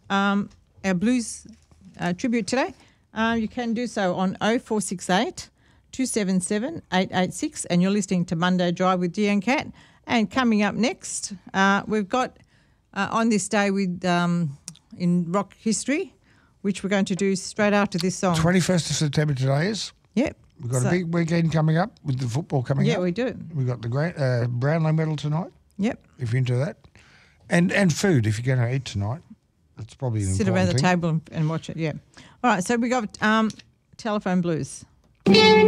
our blues tribute today, you can do so on 0468 277 886, and you're listening to Monday Drive with Deanne Cat. And coming up next, we've got On This Day with in rock history, which we're going to do straight after this song. 21st of September today is. Yep. We've got a big weekend coming up with the football coming up. Yeah, we do. We've got the Brownlow medal tonight. Yep. If you're into that. And food, if you're going to eat tonight. That's probably an Sit important around the thing. table and watch it, yeah. All right, so we got telephone blues.